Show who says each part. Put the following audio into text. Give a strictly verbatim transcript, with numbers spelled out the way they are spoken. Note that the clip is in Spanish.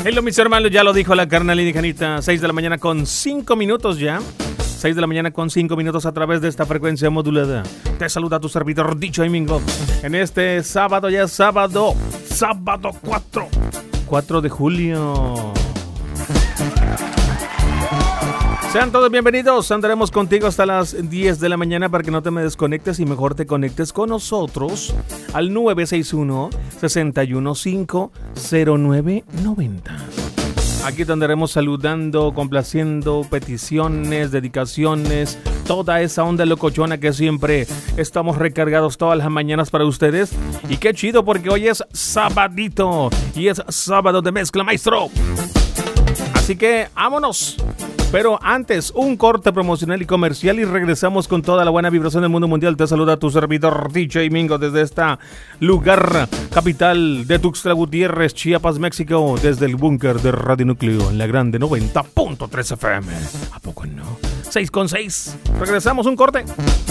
Speaker 1: Hello, mis hermanos, ya lo dijo la carnal indigenita. seis de la mañana con cinco minutos ya. seis de la mañana con cinco minutos a través de esta frecuencia modulada. Te saluda tu servidor Dicho Domingo. En este sábado, ya es sábado. Sábado cuatro de julio. Sean todos bienvenidos, andaremos contigo hasta las diez de la mañana para que no te me desconectes y mejor te conectes con nosotros al nueve seis uno, seis uno cinco, cero nueve nueve cero. Aquí te andaremos saludando, complaciendo, peticiones, dedicaciones, toda esa onda locochona que siempre estamos recargados todas las mañanas para ustedes. Y qué chido porque hoy es sabadito y es sábado de mezcla, maestro. Así que vámonos. Pero antes, un corte promocional y comercial y regresamos con toda la buena vibración del mundo mundial. Te saluda tu servidor D J Mingo desde esta lugar, capital de Tuxtla Gutiérrez, Chiapas, México, desde el búnker de Radio Núcleo en la grande noventa punto tres F M. ¿A poco no? seis con seis. Regresamos, un corte.